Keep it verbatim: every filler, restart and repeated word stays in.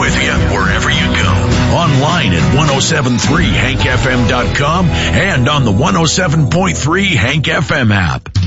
with you wherever you go. Online at ten seventy-three hank f m dot com and on the one oh seven point three Hank F M app.